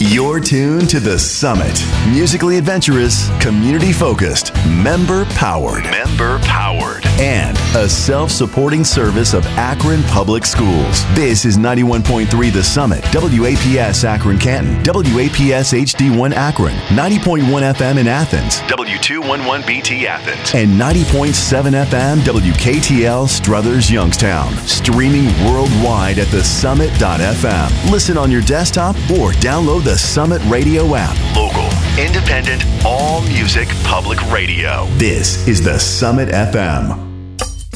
You're tuned to The Summit. Musically adventurous, community-focused, member-powered. And a self-supporting service of Akron Public Schools. This is 91.3 The Summit, WAPS Akron Canton, WAPS HD1 Akron, 90.1 FM in Athens, W211BT Athens, and 90.7 FM WKTL Struthers Youngstown. Streaming worldwide at thesummit.fm. Listen on your desktop or download the Summit Radio app. Local, independent, all music public radio. This is the Summit FM.